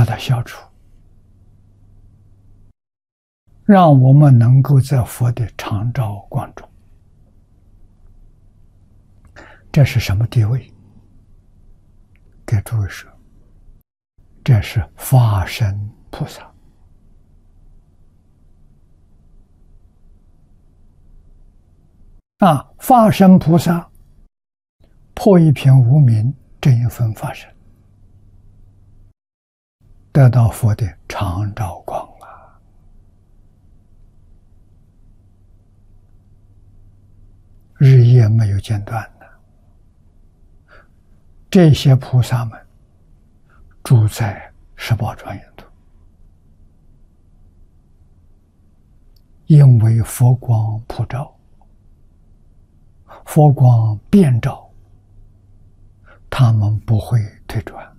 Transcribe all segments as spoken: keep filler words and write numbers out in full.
把它消除，让我们能够在佛的常照光中。这是什么地位？给诸位说，这是法身菩萨。啊，法身菩萨破一片无明，证一分法身，得到佛的常照光啊！日夜没有间断的。这些菩萨们住在十宝庄严土，因为佛光普照，佛光遍照，他们不会退转，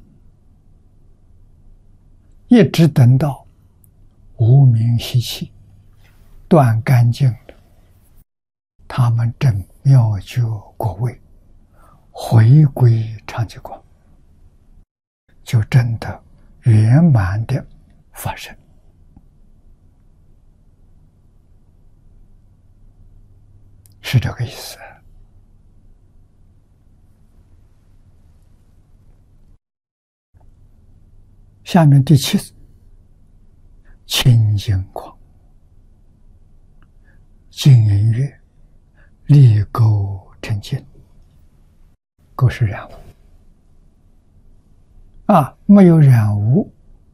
一直等到无明习气断干净了，他们正妙觉果位，回归常寂光，就真的圆满的发生。是这个意思。下面第七，清净光，净音乐，力垢澄净。垢是染污啊，没有染污，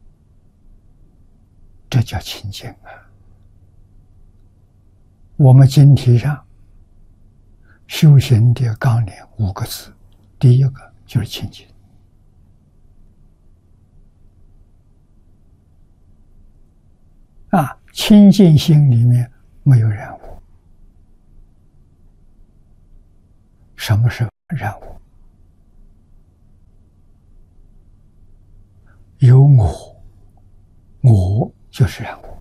这叫清净啊。我们经题上修行的纲领五个字，第一个就是清净。啊，清净心里面没有染污。什么是染污？有我，我就是染污。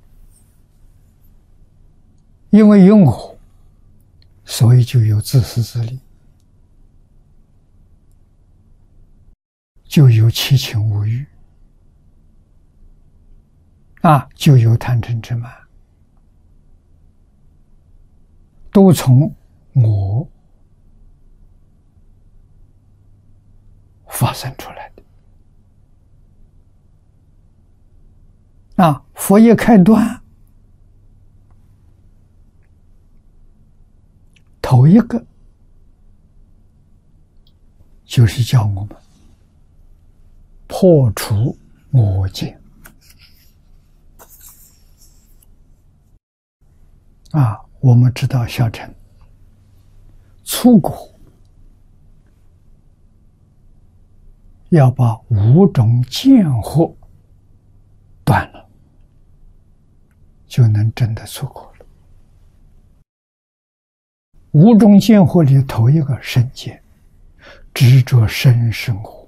因为有我，所以就有自私自利，就有七情五欲。啊，就有贪嗔痴慢，都从我发生出来的。啊，佛一开端，头一个就是叫我们破除我见。啊，我们知道小乘出果要把五种见惑断了，就能真的出果了。五种见惑里头一个身见，执着身生活。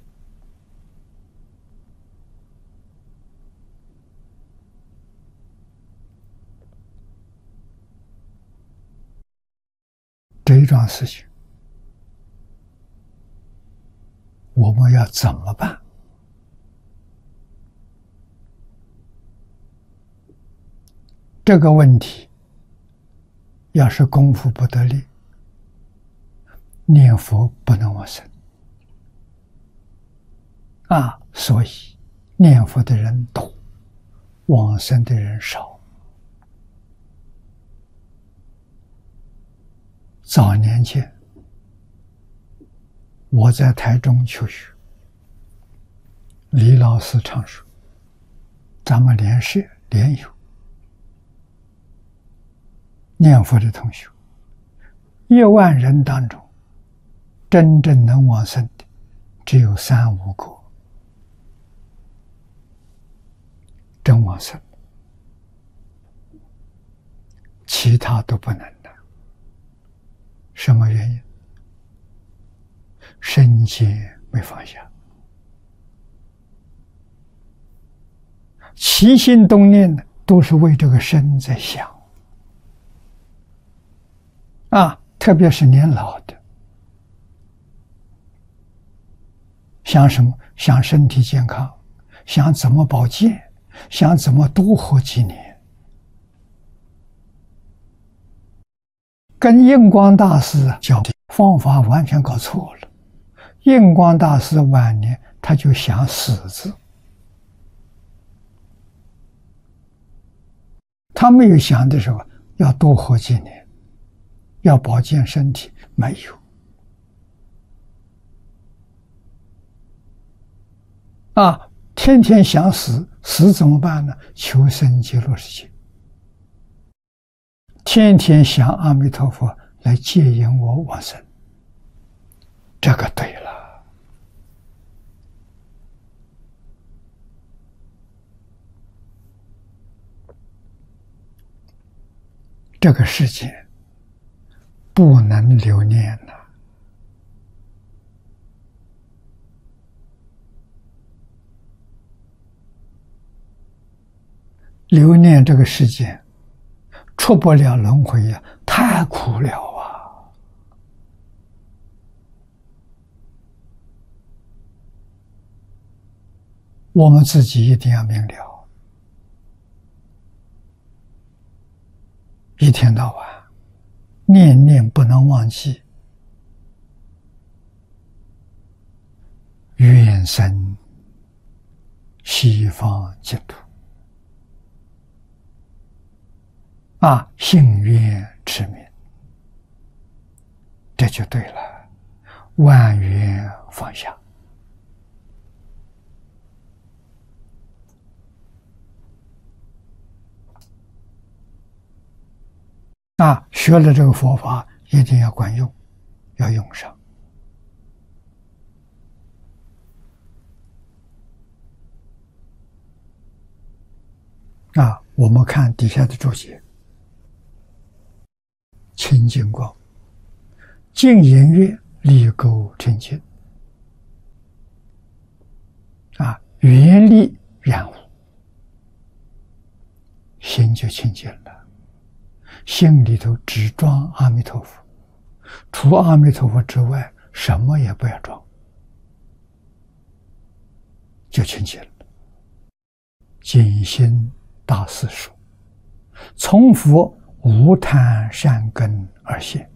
这一桩事情，我们要怎么办？这个问题，要是功夫不得力，念佛不能往生啊！所以念佛的人多，往生的人少。早年间，我在台中求学，李老师常说，咱们联社联友念佛的同学，一万人当中，真正能往生的只有三五个，真往生，其他都不能的。什么原因？身结没放下，起心动念的都是为这个身在想啊，特别是年老的，想什么？想身体健康， 想怎么保健，想怎么多活几年，跟印光大师教的方法完全搞错了。印光大师晚年他就想死字，他没有想的时候要多活几年，要保健身体，没有。啊，天天想死，死怎么办呢？求生极乐世界，天天想阿弥陀佛来接引我往生，这个对了。这个世界不能留念了。留念这个世界，出不了轮回呀，太苦了啊！我们自己一定要明了，一天到晚念念不能忘记，愿生西方净土。啊，信愿持名，这就对了。万缘放下，啊，学了这个佛法一定要管用，要用上。啊，我们看底下的注解。清净光，净言乐力垢清净，啊，缘力染污，心就清净了。心里头只装阿弥陀佛，除阿弥陀佛之外，什么也不要装，就清净了。净心大师说：从佛无贪善根而现，